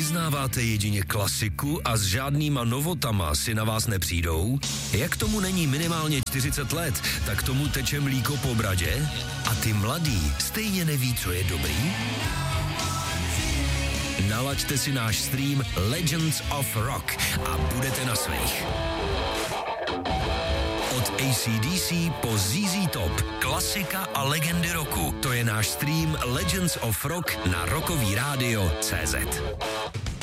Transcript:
Vyznáváte jedině klasiku a s žádnýma novotama si na vás nepřijdou? Jak tomu není minimálně 40 let, tak tomu teče mlíko po bradě? A ty mladý stejně neví, co je dobrý? Nalaďte si náš stream Legends of Rock a budete na svých. Od AC/DC po ZZ Top, klasika a legendy roku. To je náš stream Legends of Rock na rockovýradio.cz.